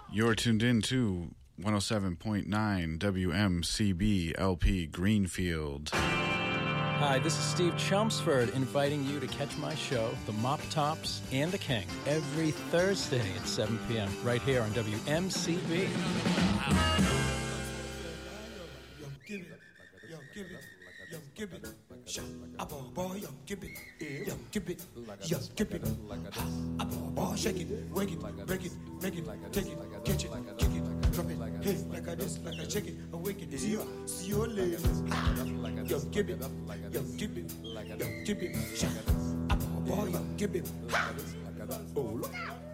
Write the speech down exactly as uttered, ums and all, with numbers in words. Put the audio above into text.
You're tuned in to one oh seven point nine W M C B L P Greenfield. Hi, this is Steve Chelmsford inviting you to catch my show, The Mop Tops and the King, every Thursday at seven p.m. right here on W M C B. Yo, give it, yo, give it, yo, give it, shut up, boy, yo, give it, yo, give it, yo, give it, up, boy, shake it, wake it, break it, make it, take it, catch it, kick it, drop it, hey, like a this, like a shake it, awake it, see you, see you later, yo, give it, yo, give it, yo, give it, shut up, boy, yo, give it, oh,